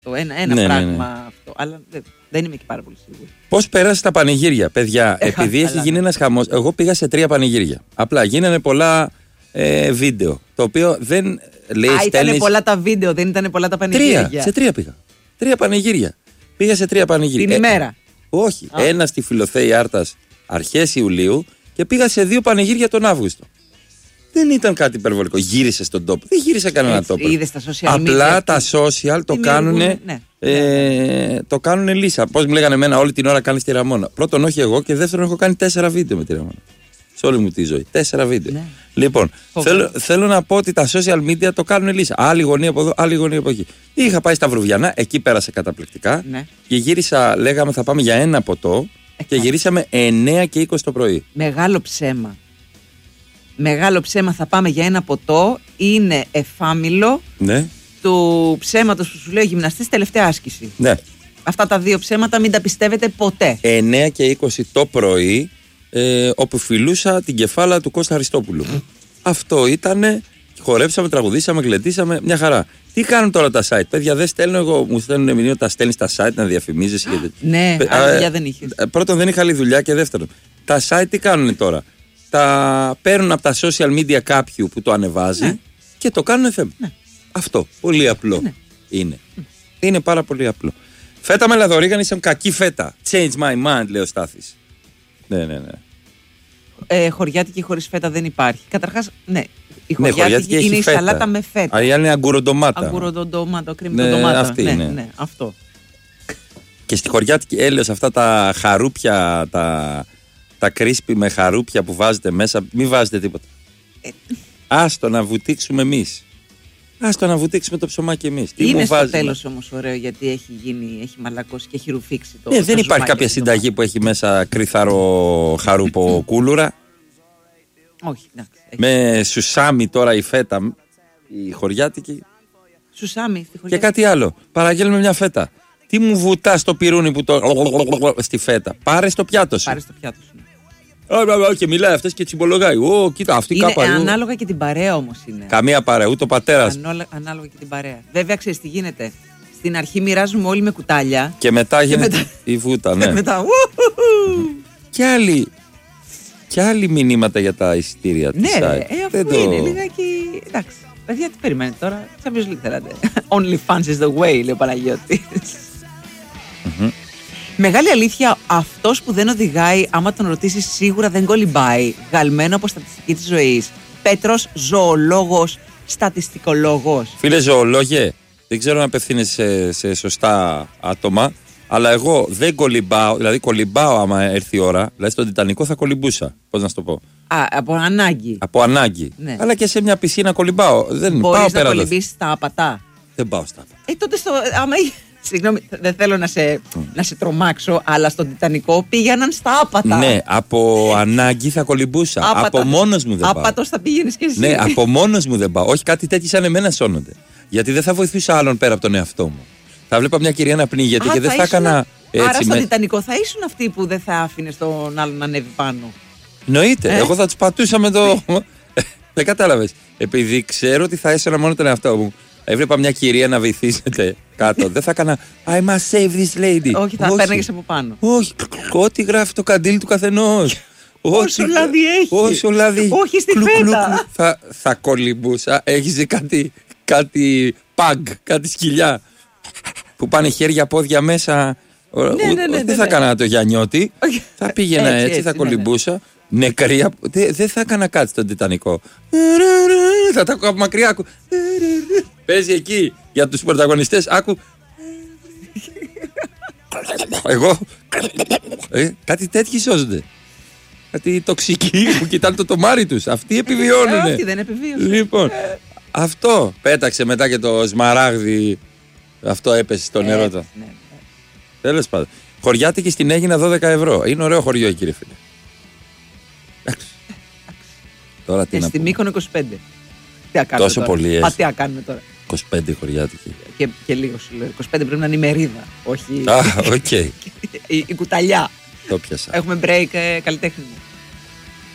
Ένα πράγμα αυτό. Αλλά δεν είμαι και πάρα πολύ σίγουρη. Πώς πέρασε τα πανηγύρια, παιδιά? Επειδή έχει γίνει ένας χαμός. Εγώ πήγα σε 3 πανηγύρια. Απλά γίνανε πολλά βίντεο. Το οποίο δεν λέει. Ήταν πολλά τα βίντεο, δεν ήταν πολλά τα πανηγύρια. Σε 3 πήγα. 3 πανηγύρια. Πήγα σε 3 πανηγύρια. Την ημέρα. Όχι. Ένα στη Φιλοθέη Άρτας αρχές Ιουλίου και πήγα σε 2 πανηγύρια τον Αύγουστο. Δεν ήταν κάτι υπερβολικό. Γύρισε στον τόπο. Δεν γύρισε κανένα τόπο. Είδες τα social media. Απλά τα social το κάνουνε λύσα. Πώς μου λέγανε εμένα όλη την ώρα κάνεις τη Ραμόνα. Πρώτον, όχι εγώ, και δεύτερον, έχω κάνει 4 βίντεο με τη Ραμόνα. Σε όλη μου τη ζωή. 4 βίντεο. Ναι. Λοιπόν, θέλω να πω ότι τα social media το κάνουνε λύσα. Άλλη γωνία από εδώ, άλλη γωνία από εκεί. Είχα πάει στα Βρουβιανά, εκεί πέρασε καταπληκτικά. Ναι. Και γύρισα, λέγαμε θα πάμε για ένα ποτό. Και γυρίσαμε 9 και 20 το πρωί. Μεγάλο ψέμα. Μεγάλο ψέμα, θα πάμε για ένα ποτό. Είναι εφάμιλο του ψέματος που σου λέει ο γυμναστής τελευταία άσκηση. Ναι. Αυτά τα 2 ψέματα μην τα πιστεύετε ποτέ. 9 και 20 το πρωί, όπου φιλούσα την κεφάλα του Κώστα Αριστόπουλου. Αυτό ήτανε. Χορέψαμε, τραγουδήσαμε, γλεντήσαμε, μια χαρά. Τι κάνουν τώρα τα site, παιδιά? Δεν στέλνω εγώ, μου στέλνουν μηνύματα, τα στέλνεις στα site να διαφημίζεσαι. Ναι, άλλη δουλειά δεν είχες. Πρώτον, δεν είχα άλλη δουλειά, και δεύτερον, τα site τι κάνουν τώρα? Τα παίρνουν από τα social media κάποιου που το ανεβάζει και το κάνουν FM. Ναι. Αυτό. Πολύ απλό είναι. Είναι πάρα πολύ απλό. Φέτα με λαδορίγανη, είσαι κακή φέτα. Change my mind, λέει ο Στάθης. Ναι. Χωριάτικη χωρίς φέτα δεν υπάρχει. Καταρχάς, η χωριάτικη είναι η σαλάτα με φέτα. Άρα είναι αγκουροντομάτα. Αγκουροντομάτα, κρέμιτοντομάτα. Αυτή είναι. Ναι, αυτό. Και στη χωριάτικη έλεος αυτά τα χαρούπια, τα κρίσπι με χαρούπια που βάζετε μέσα, μην βάζετε τίποτα. Άστο να βουτήξουμε εμείς. Άστο να βουτήξουμε το ψωμάκι εμείς. Είναι στο τέλος όμως ωραίο, γιατί έχει μαλακώσει και έχει ρουφήξει το. Δεν υπάρχει κάποια συνταγή που έχει μέσα κρυθάρο χαρούπο κούλουρα. Όχι, εντάξει. Με σουσάμι τώρα η φέτα, η χωριάτικη. Σουσάμι στη χωριάτικη. Και κάτι άλλο. Παραγγέλνουμε μια φέτα. Τι μου βουτά στο πυρούνι που το. Στη φέτα. Πάρε στο πιάτο σου. Και μιλάει αυτές και τσιμπολογάει. Κοίτα, αυτή κάπου. Είναι ανάλογα και την παρέα όμως είναι. Καμία παρέα, ούτε ο πατέρας. Ανάλογα και την παρέα. Βέβαια, ξέρεις τι γίνεται. Στην αρχή μοιράζουμε όλοι με κουτάλια. Και μετά γίνεται η βούτα, ναι. Και μετά. Και άλλοι μηνύματα για τα εισιτήρια της site. Αυτό είναι λιγάκι. Εντάξει. Παιδιά, τι περιμένετε τώρα? Champions League θέλατε. Only fans is the way, λέει ο Παναγιώτης. Μεγάλη αλήθεια, αυτός που δεν οδηγάει, άμα τον ρωτήσεις, σίγουρα δεν κολυμπάει. Γαλμένο από στατιστική της ζωής. Πέτρος, ζωολόγος, στατιστικολόγος. Φίλε ζωολόγε, δεν ξέρω να απευθύνεσαι σε σωστά άτομα, αλλά εγώ δεν κολυμπάω, δηλαδή κολυμπάω άμα έρθει η ώρα, δηλαδή στον Τιτανικό θα κολυμπούσα. Πώς να σου το πω? Από ανάγκη. Από ανάγκη. Ναι. Αλλά και σε μια πισίνα κολυμπάω. Δεν μπορείς πάω να πέρα. Κολυμπήσεις στα απατά? Δεν πάω στα απατά. Τότε άμα. Συγγνώμη, δεν θέλω να σε τρομάξω, αλλά στον Τιτανικό πήγαιναν στα άπατα. Ναι, από ανάγκη θα κολυμπούσα. Από μόνος μου δεν πάω. Άπατος θα πήγαινες κι εσύ. Ναι, από μόνος μου δεν πάω. Όχι, κάτι τέτοιοι σαν εμένα σώνονται. Γιατί δεν θα βοηθούσα άλλον πέρα από τον εαυτό μου. Θα βλέπα μια κυρία να πνίγεται και δεν θα έκανα έτσι. Άρα στον Τιτανικό θα ήσουν αυτοί που δεν θα άφηνες τον άλλον να ανέβει πάνω. Εννοείται. Εγώ θα τους πατούσα με το. Δεν κατάλαβες. Επειδή ξέρω ότι θα έσωνα μόνο τον εαυτό μου. Έβλεπα μια κυρία να βυθίζεται κάτω. Δεν θα έκανα I must save this lady. Όχι, θα παίρναγες από πάνω. Όχι, ό,τι γράφει το καντήλι του καθενός. Όσο λάδι έχει. Όσο λάδι. Όχι στη φέτα. Θα κολυμπούσα. Έχεις κάτι παγκ, κάτι σκυλιά που πάνε χέρια πόδια μέσα. Δεν θα έκανα το Γιαννιώτη. Θα πήγαινα έτσι, θα κολυμπούσα. Νεκρή. Δεν θα έκανα κάτι στον Τιτανικό. Θα τα ακούω από μακριά. Παίζει εκεί για τους πρωταγωνιστές. Άκου. Εγώ. Κάτι τέτοιοι σώζονται. Κάτι τοξικοί που κοιτάνε το τομάρι τους. Αυτοί επιβιώνουνε. Αυτοί δεν επιβίωσαν. Λοιπόν, αυτό πέταξε μετά και το σμαράγδι. Αυτό έπεσε στο νερό. Τέλος πάντων. Χωριάτικη στην Αίγινα 12 ευρώ. Είναι ωραίο χωριό, κύριε φίλε. Τώρα τι να στη Μύκονο 25. Τι να κάνουμε τόσο τώρα? πολύ έτσι. Τι να κάνουμε τώρα? 25 χωριάτικη. Και λίγο σου λέω. 25 πρέπει να είναι η μερίδα. Όχι οκ. η κουταλιά. Το πιάσα. Έχουμε break καλλιτέχνη.